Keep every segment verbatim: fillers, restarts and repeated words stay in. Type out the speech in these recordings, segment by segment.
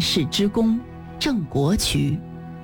世之功，郑国渠。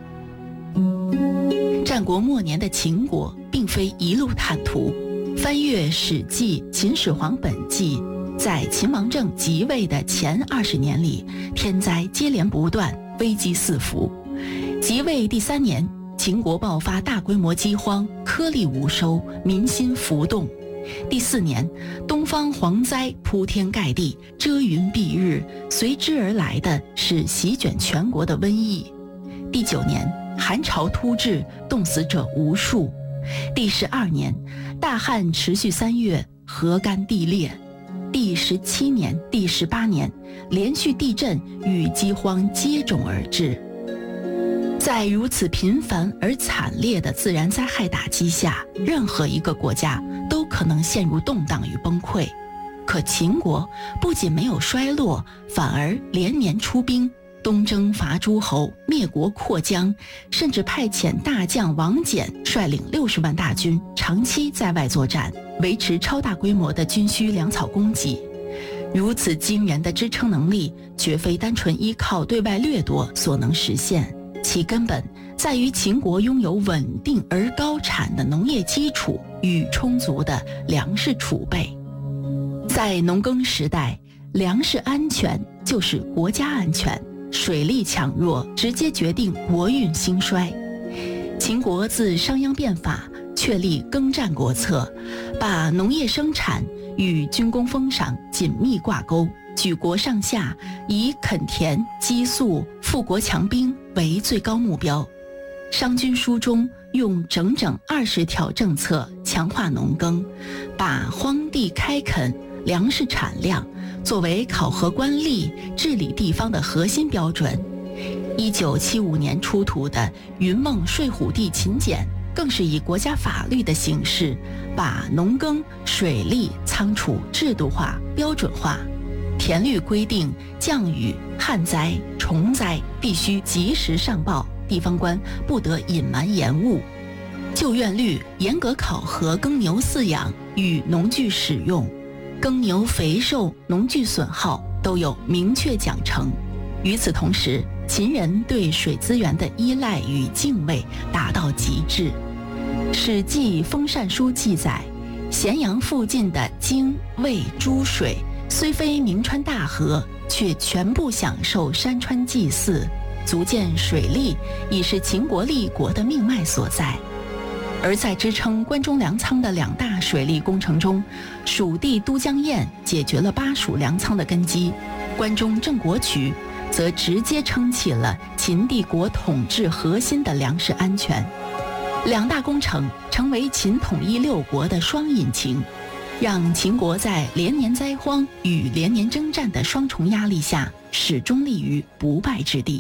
战国末年的秦国并非一路坦途，翻阅《史记·秦始皇本纪》，在秦王政即位的前二十年里，天灾接连不断，危机四伏。即位第三年，秦国爆发大规模饥荒，颗粒无收，民心浮动。第四年，东方蝗灾铺天盖地，遮云蔽日，随之而来的是席卷全国的瘟疫。第九年，寒潮突至，冻死者无数。第十二年，大旱持续三月，河干地裂。第十七年、第十八年，连续地震与饥荒接踵而至。在如此频繁而惨烈的自然灾害打击下，任何一个国家都可能陷入动荡与崩溃。可秦国不仅没有衰落，反而连年出兵，东征伐诸侯，灭国扩疆，甚至派遣大将王翦率领六十万大军长期在外作战，维持超大规模的军需粮草供给。如此惊人的支撑能力，绝非单纯依靠对外掠夺所能实现，其根本在于秦国拥有稳定而高产的农业基础与充足的粮食储备。在农耕时代，粮食安全就是国家安全，水利强弱直接决定国运兴衰。秦国自商鞅变法确立耕战国策，把农业生产与军功封赏紧密挂钩，举国上下以垦田、积粟、富国强兵为最高目标。商君书中用整整二十条政策强化农耕，把荒地开垦、粮食产量作为考核官吏、治理地方的核心标准。一九七五年出土的云梦睡虎地秦简，更是以国家法律的形式，把农耕、水利、仓储制度化、标准化。田律规定，降雨、旱灾、虫灾必须及时上报，地方官不得隐瞒延误。旧院律严格考核耕牛饲养与农具使用，耕牛肥瘦、农具损耗都有明确奖惩。与此同时，秦人对水资源的依赖与敬畏达到极致。《史记·封禅书》记载，咸阳附近的泾、渭、诸水虽非名川大河，却全部享受山川祭祀，足见水利已是秦国立国的命脉所在。而在支撑关中粮仓的两大水利工程中，蜀地都江堰解决了巴蜀粮仓的根基，关中郑国渠则直接撑起了秦帝国统治核心的粮食安全。两大工程成为秦统一六国的双引擎，让秦国在连年灾荒与连年征战的双重压力下，始终立于不败之地。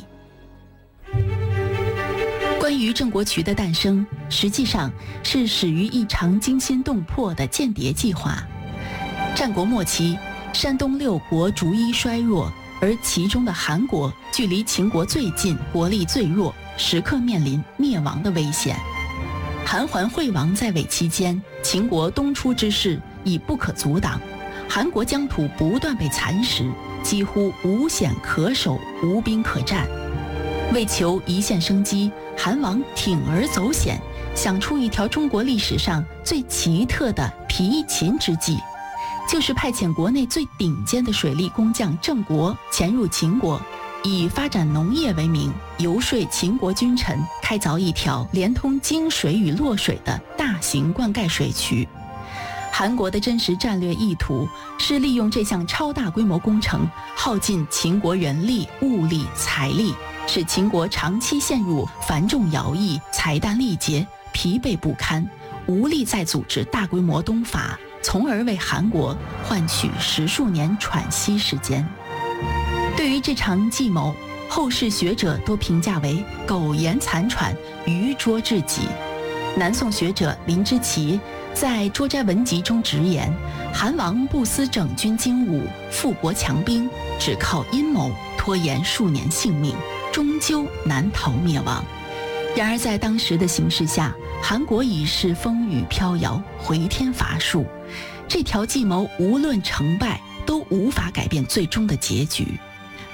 关于郑国渠的诞生，实际上是始于一场惊心动魄的间谍计划。战国末期，山东六国逐一衰弱，而其中的韩国距离秦国最近，国力最弱，时刻面临灭亡的危险。韩桓惠王在位期间，秦国东出之势已不可阻挡，韩国疆土不断被蚕食，几乎无险可守，无兵可战。为求一线生机，韩王铤而走险，想出一条中国历史上最奇特的皮秦之计，就是派遣国内最顶尖的水利工匠郑国潜入秦国，以发展农业为名，游说秦国君臣开凿一条连通泾水与洛水的大型灌溉水渠。韩国的真实战略意图是利用这项超大规模工程，耗尽秦国人力、物力、财力，使秦国长期陷入繁重徭役、财旦力竭、疲惫不堪，无力再组织大规模东伐，从而为韩国换取十数年喘息时间。对于这场计谋，后世学者都评价为苟延残喘、愚拙至极。南宋学者林之奇在《捉斋文集》中直言，韩王不思整军精武、富国强兵，只靠阴谋拖延数年性命，终究难逃灭亡。然而在当时的形势下，韩国已是风雨飘摇，回天乏术，这条计谋无论成败都无法改变最终的结局。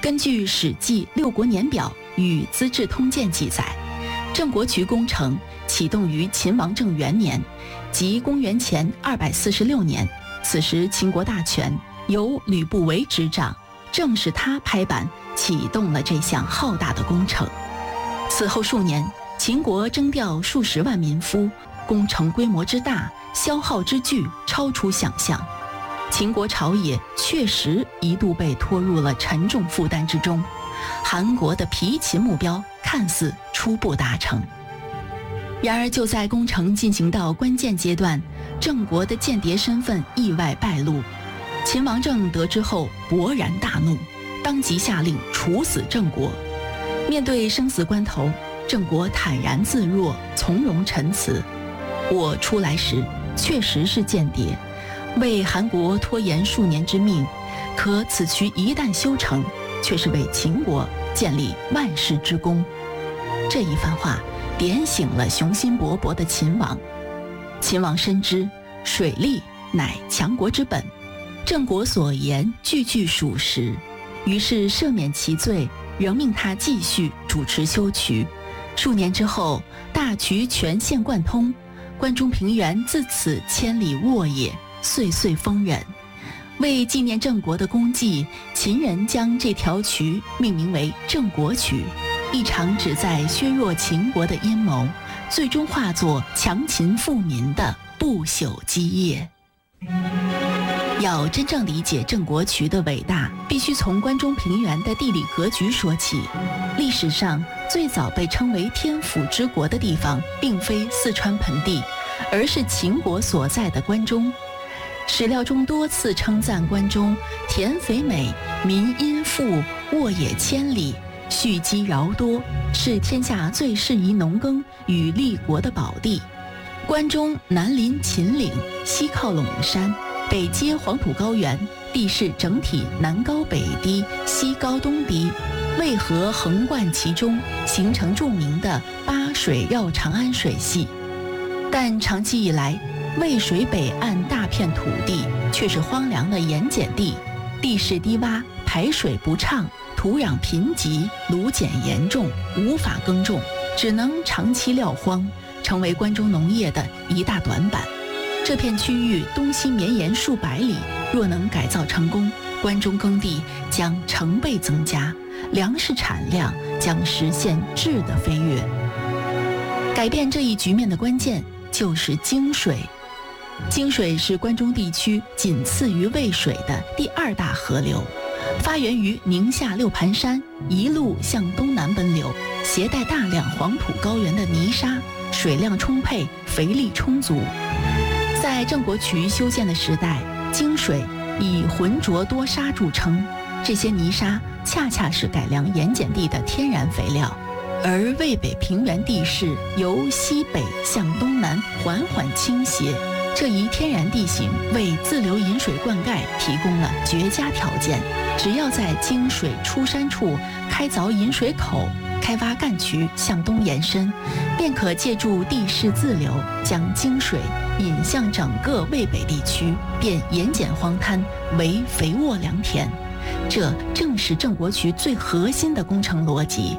根据《史记·六国年表》与《资治通鉴》记载，郑国渠工程启动于秦王政元年，即公元前二百四十六年。此时秦国大权由吕不韦执掌，正是他拍板启动了这项浩大的工程。此后数年，秦国征调数十万民夫，工程规模之大，消耗之巨，超出想象。秦国朝野确实一度被拖入了沉重负担之中，韩国的疲秦目标看似初步达成。然而就在工程进行到关键阶段，郑国的间谍身份意外败露，秦王政得知后勃然大怒，当即下令处死郑国。面对生死关头，郑国坦然自若，从容陈词：我出来时确实是间谍，为韩国拖延数年之命，可此渠一旦修成，却是为秦国建立万世之功。这一番话点醒了雄心勃勃的秦王。秦王深知水利乃强国之本，郑国所言句句属实，于是赦免其罪，仍命他继续主持修渠。数年之后，大渠全线贯通，关中平原自此千里沃野，岁岁丰稔。为纪念郑国的功绩，秦人将这条渠命名为郑国渠。一场旨在削弱秦国的阴谋，最终化作强秦富民的不朽基业。要真正理解郑国渠的伟大，必须从关中平原的地理格局说起。历史上最早被称为天府之国的地方，并非四川盆地，而是秦国所在的关中。史料中多次称赞关中田肥美，民殷富，沃野千里，蓄积饶多，是天下最适宜农耕与立国的宝地。关中南临秦岭，西靠陇山，北接黄土高原，地势整体南高北低，西高东低，渭河横贯其中，形成著名的八水绕长安水系。但长期以来，渭水北岸大片土地却是荒凉的盐碱地，地势低洼，排水不畅，土壤贫瘠，芦碱严重，无法耕种，只能长期撂荒，成为关中农业的一大短板。这片区域东西绵延数百里，若能改造成功，关中耕地将成倍增加，粮食产量将实现质的飞跃。改变这一局面的关键就是泾水。泾水是关中地区仅次于渭水的第二大河流，发源于宁夏六盘山，一路向东南奔流，携带大量黄土高原的泥沙，水量充沛，肥力充足。在郑国渠修建的时代，泾水以浑浊多沙著称，这些泥沙恰恰是改良盐碱地的天然肥料。而渭北平原地势由西北向东南缓缓倾斜，这一天然地形为自流引水灌溉提供了绝佳条件。只要在泾水出山处开凿引水口，开挖干渠向东延伸，便可借助地势自流，将泾水引向整个渭北地区，变盐碱荒滩为肥沃良田。这正是郑国渠最核心的工程逻辑。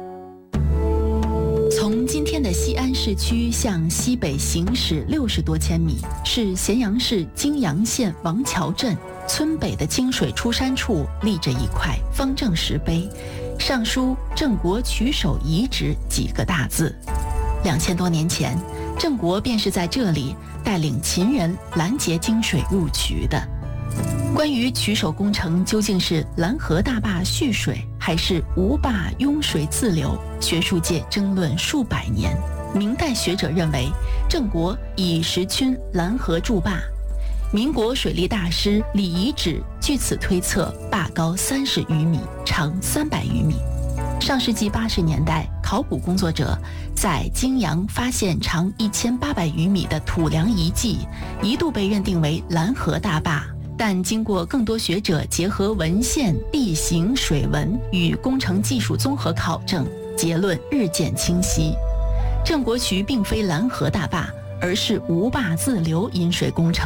从今天的西安市区向西北行驶六十多千米，是咸阳市泾阳县王桥镇村北的泾水出山处立着一块方正石碑，上书郑国渠首遗址几个大字。两千多年前，郑国便是在这里带领秦人拦截泾水入渠的。关于渠首工程究竟是拦河大坝蓄水，还是无坝拥水自流，学术界争论数百年。明代学者认为，郑国以石渠拦河筑坝。民国水利大师李遗址据此推测，坝高三十余米，长三百余米。上世纪八十年代，考古工作者在泾阳发现长一千八百余米的土梁遗迹，一度被认定为拦河大坝。但经过更多学者结合文献、地形、水文与工程技术综合考证，结论日渐清晰。郑国渠并非拦河大坝，而是无坝自流引水工程。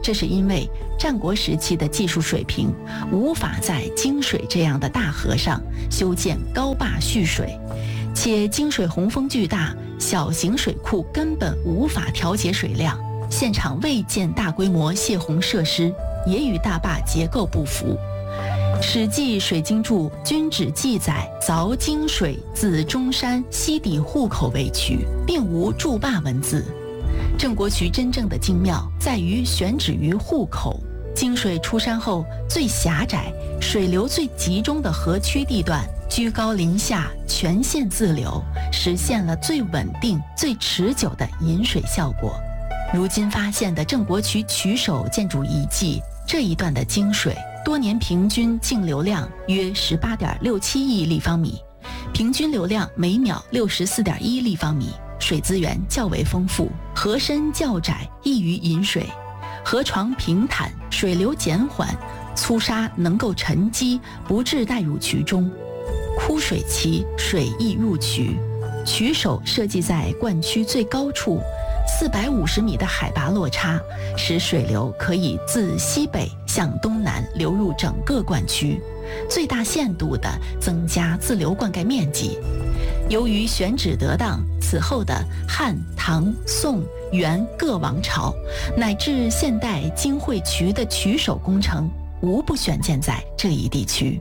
这是因为战国时期的技术水平无法在泾水这样的大河上修建高坝蓄水，且泾水洪峰巨大，小型水库根本无法调节水量，现场未建大规模泄洪设施，也与大坝结构不符。《史记·水经注》均只记载凿泾水自中山西抵户口为渠，并无筑坝文字。郑国渠真正的精妙在于选址于户口，泾水出山后最狭窄、水流最集中的河曲地段，居高临下，全线自流，实现了最稳定、最持久的引水效果。如今发现的郑国渠渠首建筑遗迹，这一段的泾水多年平均净流量约 十八点六七亿立方米，平均流量每秒 六十四点一立方米，水资源较为丰富，河深较窄，易于引水，河床平坦，水流减缓，粗沙能够沉积，不致带入渠中。枯水期水易入渠，渠首设计在灌区最高处，四百五十米的海拔落差，使水流可以自西北向东南流入整个灌区，最大限度地增加自流灌溉面积。由于选址得当，此后的汉、唐、宋、元各王朝，乃至现代泾汇渠的渠首工程，无不选建在这一地区。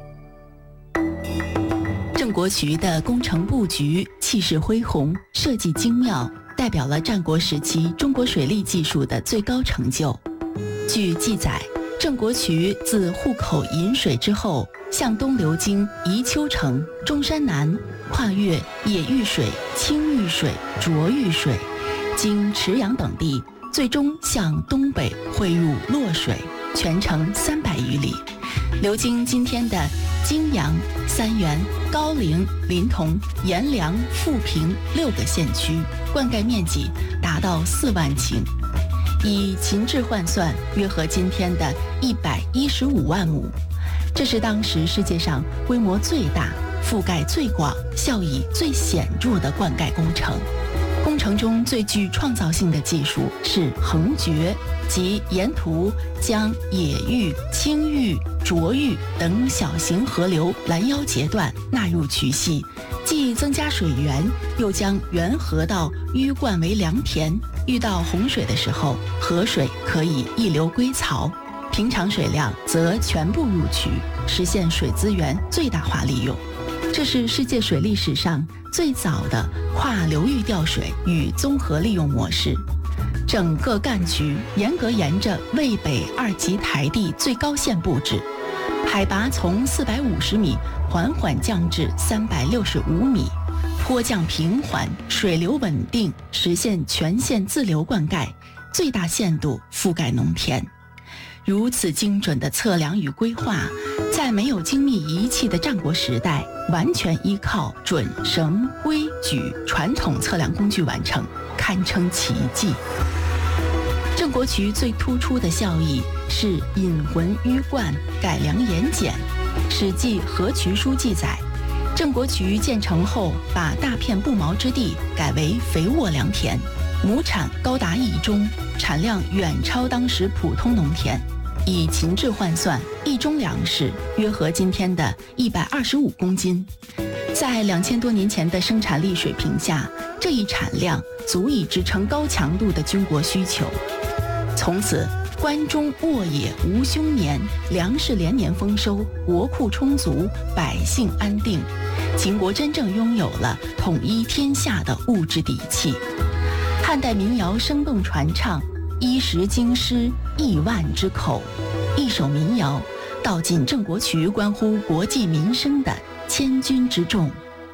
郑国渠的工程布局气势恢宏，设计精妙，代表了战国时期中国水利技术的最高成就。据记载，郑国渠自户口引水之后，向东流经宜丘城、中山南，跨越野玉水、青玉水、浊玉水，经池阳等地，最终向东北汇入洛水，全程三百余里，流经今天的泾阳、三原、高陵、临潼、阎良、富平六个县区，灌溉面积达到四万顷，以秦制换算，约合今天的一百一十五万亩。这是当时世界上规模最大、覆盖最广、效益最显著的灌溉工程。工程中最具创造性的技术是横决，即沿途将野玉、青玉、浊玉等小型河流拦腰截断，纳入渠系，既增加水源，又将原河道淤灌为良田。遇到洪水的时候，河水可以一流归槽，平常水量则全部入渠，实现水资源最大化利用。这是世界水利史上最早的跨流域调水与综合利用模式。整个干渠严格沿着渭北二级台地最高线布置，海拔从四百五十米缓缓降至三百六十五米，坡降平缓，水流稳定，实现全线自流灌溉，最大限度覆盖农田。如此精准的测量与规划，在没有精密仪器的战国时代，完全依靠准绳、规矩传统测量工具完成，堪称奇迹。郑国渠最突出的效益是引浑淤灌，改良盐碱。《史记·河渠书》记载，郑国渠建成后，把大片不毛之地改为肥沃良田，亩产高达一中，产量远超当时普通农田。以秦制换算，一中粮食约合今天的一百二十五公斤。在两千多年前的生产力水平下，这一产量足以支撑高强度的军国需求。从此，关中沃野无凶年，粮食连年丰收，国库充足，百姓安定。秦国真正拥有了统一天下的物质底气。汉代民谣生动传唱，衣食经师，亿万之口。一首民谣道尽郑国渠关乎国计民生的千钧之重。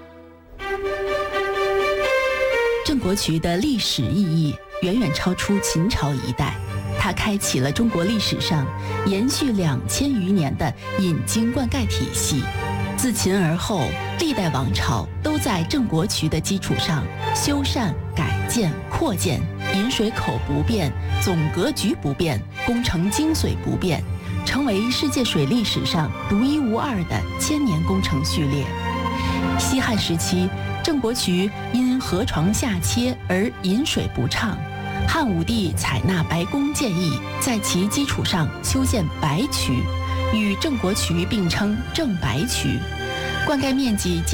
郑国渠的历史意义远远超出秦朝一代，它开启了中国历史上延续两千余年的引经灌溉体系。自秦而后，历代王朝都在郑国渠的基础上修缮、改建、扩建，引水口不变，总格局不变，工程精髓不变，成为世界水利史上独一无二的千年工程序列。西汉时期，郑国渠因河床下切而引水不畅， 汉武帝采纳白宫建议，在其基础上修建白渠，与郑国渠并称郑白渠，灌溉面积